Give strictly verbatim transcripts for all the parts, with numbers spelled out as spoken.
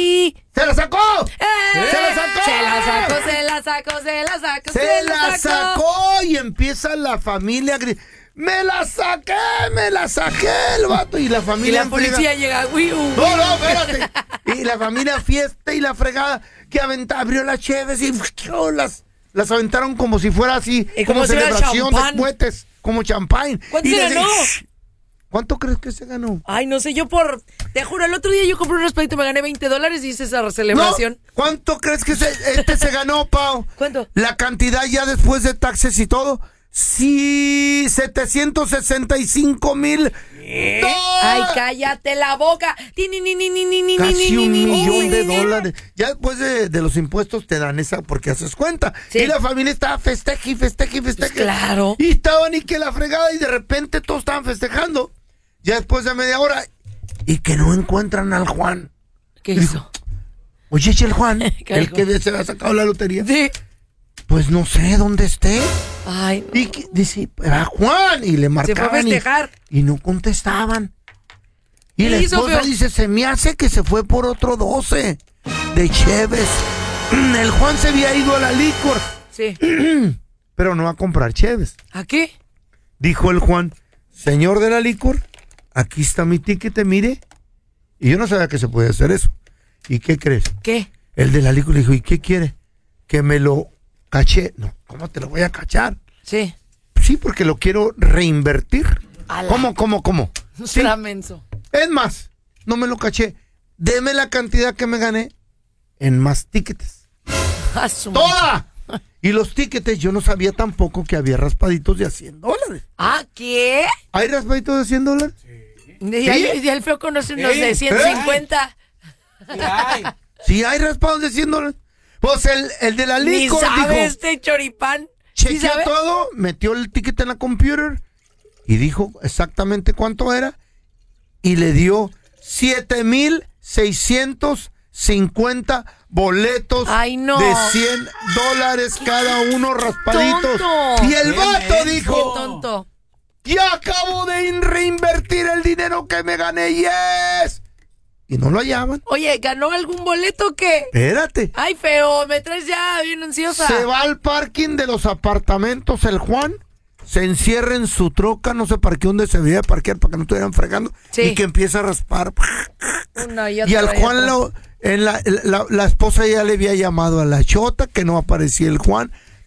sí. ¡Se la sacó! ¡Eh! ¡Se la sacó! Se la sacó, se la sacó, se la sacó, Se la sacó y empieza la familia a gritar. ¡Me la saqué! ¡Me la saqué! El vato y la Y familia. la policía llega, uy, uy. No, no, espérate. Y la familia fiesta y la fregada que aventa, abrió las cheves y oh, las, las aventaron como si fuera así, Y como como si fuera celebración champán. de cohetes, como champán. ¿Cuánto Y se desde- ganó? ¿Cuánto crees que se ganó? Ay, no sé, yo por... Te juro, el otro día yo compré un raspadito, me gané veinte dólares y hice esa celebración. No, ¿cuánto crees que se, este se ganó, Pau? ¿Cuánto? La cantidad ya después de taxes y todo. Sí, setecientos sesenta y cinco mil. Ay, cállate la boca. Ti, ni, ni, ni, ni, ni, ni, Casi ni, un ni, ni, millón ni, de ni. dólares. Ya después de, de los impuestos te dan esa porque haces cuenta. Sí. Y la familia estaba festeje y festeje y festeje. Pues claro. Y estaban y que la fregada y de repente todos estaban festejando. Ya después de media hora. Y que no encuentran al Juan. ¿Qué Y dijo, hizo? Oye, ¿y el Juan? ¿Qué El dijo? que se había sacado la lotería. Sí. Pues no sé dónde esté. Ay, no. Y que- dice, a Juan. Y le Se marcaban. fue a y- festejar. Y, no contestaban. Y ¿Qué la hizo, esposa feo? dice, se me hace que se fue por otro doce de cheves. El Juan se había ido a la licor, Sí. pero no a comprar cheves. ¿A qué? Dijo el Juan, señor de la licor, aquí está mi ticket, mire. Y yo no sabía que se podía hacer eso. ¿Y qué crees? ¿Qué? El de la licor le dijo, ¿y qué quiere? Que me lo caché. No, ¿cómo te lo voy a cachar? Sí. Sí, porque lo quiero reinvertir. Ala. ¿Cómo, cómo, cómo? No Sí. será menso. Es más, no me lo caché. Deme la cantidad que me gané en más tickets. A su ¡Toda! Y los tickets, yo no sabía tampoco que había raspaditos de a cien dólares. ¿Ah, qué? ¿Hay raspaditos de cien dólares? Y ahí- y el feo conoce unos de ciento cincuenta. Sí, hay raspados de cien dólares. Pues el, el de la Ni licor sabe dijo, este choripán. ¿Sí chequeó sabe? todo, metió el ticket en la computer y dijo exactamente cuánto era y le dio siete mil seiscientos cincuenta boletos Ay, no. de cien dólares cada uno raspaditos. Tonto. Y el ¡Qué vato menso! dijo, Qué tonto. ya acabo de reinvertir el dinero que me gané, yes. Y no lo hallaban. Oye, ¿ganó algún boleto o qué? Espérate. Ay, feo, me traes ya bien ansiosa. Se va al parking de los apartamentos el Juan, se encierra en su troca, no sé para qué donde se debía parquear para que no estuvieran fregando, Sí. y que empieza a raspar. Una y, Y otra al Juan, otra. lo, en la, la, la esposa ya le había llamado a la chota, que no aparecía el Juan,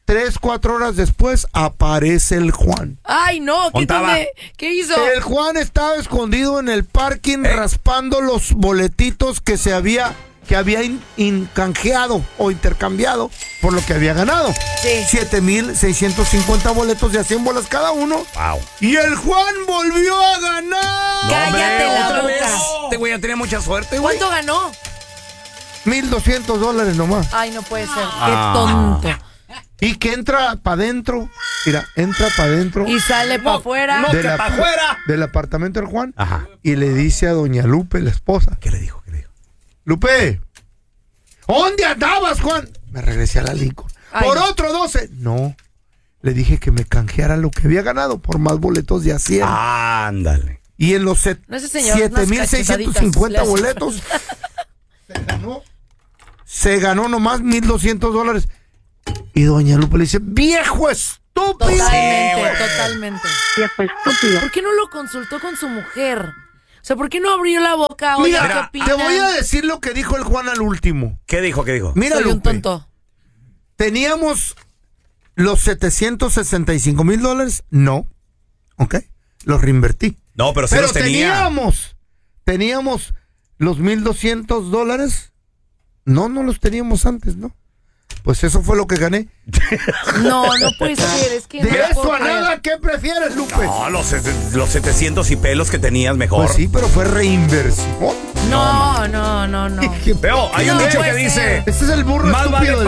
Tres, cuatro horas después aparece el Juan. Ay, no, ¿qué, Contaba. dónde? ¿Qué hizo? El Juan estaba escondido en el parking Eh. raspando los boletitos que se había que había in- incanjeado o intercambiado por lo que había ganado. Sí. siete mil seiscientos cincuenta boletos de a cien bolas cada uno. Wow. Y el Juan volvió a ganar. Cállate la otra boca. vez. Este güey ya tenía mucha suerte, güey. ¿Cuánto ganó? mil doscientos dólares nomás. Ay, no puede ser. Qué Ah. tonto. Y que entra para adentro. Mira, entra para adentro. Y sale para afuera. no. de que la- pa' afuera. del apartamento del Juan. Ajá. Y le dice a doña Lupe, la esposa: ¿Qué le dijo? ¿Qué le dijo? Lupe, ¿dónde andabas, Juan? Me regresé a la licor. Ay, Por no. otro doce. No. Le dije que me canjeara lo que había ganado por más boletos de a cien. Ándale. Y en los set- No, ese señor, siete mil seiscientos cincuenta unas boletos se ganó, se ganó nomás mil doscientos dólares. Y doña Lupe le dice: ¡viejo estúpido! Totalmente, güey. totalmente. Viejo estúpido. ¿Por qué no lo consultó con su mujer? O sea, ¿por qué no abrió la boca? Oye, Mira, ¿qué opinan? te voy a decir lo que dijo el Juan al último. ¿Qué dijo? ¿Qué dijo? Mira, Soy un Lupe, tonto. ¿teníamos los setecientos sesenta y cinco mil dólares? No. ¿Ok? Los reinvertí. No, pero sí Pero los tenía. teníamos, teníamos los mil doscientos dólares. No, no los teníamos antes, ¿no? Pues eso fue lo que gané. No, no puede ser. Es que De no lo eso puedo a creer. nada, ¿qué prefieres, Lupe? No, los, set- los setecientos y pelos que tenías mejor. Pues sí, pero fue reinversión. No, no, no, no. Veo, hay un No dicho puede que dice... ser. Este es el burro Más estúpido vale del